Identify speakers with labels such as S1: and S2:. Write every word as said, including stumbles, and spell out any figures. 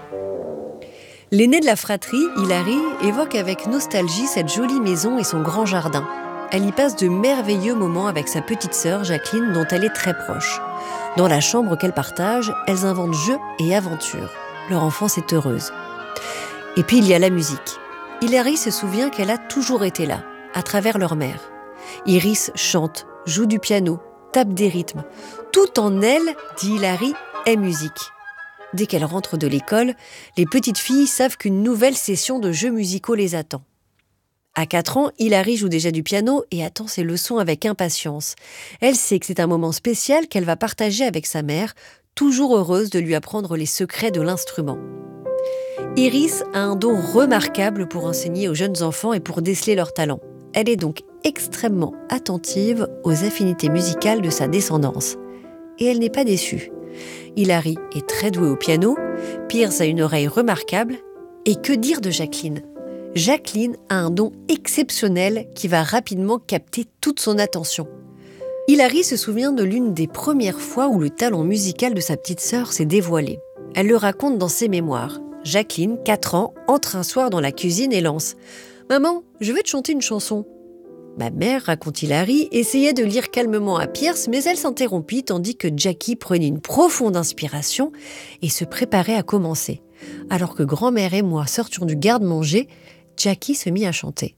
S1: L'aînée de la fratrie, Hilary, évoque avec nostalgie cette jolie maison et son grand jardin. Elle y passe de merveilleux moments avec sa petite sœur, Jacqueline, dont elle est très proche. Dans la chambre qu'elles partagent, elles inventent jeux et aventures. Leur enfance est heureuse. Et puis il y a la musique. Hilary se souvient qu'elle a toujours été là, à travers leur mère. Iris chante, joue du piano, tape des rythmes. Tout en elle, dit Hilary, est musique. Dès qu'elle rentre de l'école, les petites filles savent qu'une nouvelle session de jeux musicaux les attend. À quatre ans, Hilary joue déjà du piano et attend ses leçons avec impatience. Elle sait que c'est un moment spécial qu'elle va partager avec sa mère, toujours heureuse de lui apprendre les secrets de l'instrument. Iris a un don remarquable pour enseigner aux jeunes enfants et pour déceler leurs talents. Elle est donc extrêmement attentive aux affinités musicales de sa descendance. Et elle n'est pas déçue. Hilary est très douée au piano, Pierce a une oreille remarquable, et que dire de Jacqueline ? Jacqueline a un don exceptionnel qui va rapidement capter toute son attention. Hilary se souvient de l'une des premières fois où le talent musical de sa petite sœur s'est dévoilé. Elle le raconte dans ses mémoires. Jacqueline, quatre ans, entre un soir dans la cuisine et lance « Maman, je vais te chanter une chanson ». Ma mère, raconte Hilary, essayait de lire calmement à Pierce, mais elle s'interrompit tandis que Jackie prenait une profonde inspiration et se préparait à commencer. Alors que grand-mère et moi sortions du garde-manger, Jackie se mit à chanter.